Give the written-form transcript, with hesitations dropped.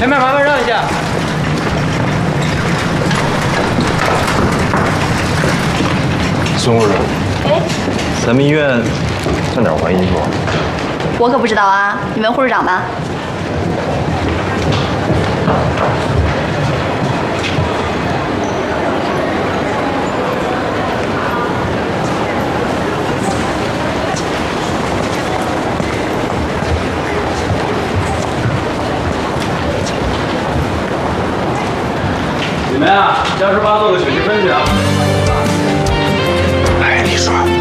前面麻烦让一下。 孙护士， 哎， 咱们医院在哪儿换衣服？ 我可不知道啊，你问护士长吧。 你们啊，将18做个血型分析啊。 哎，你说。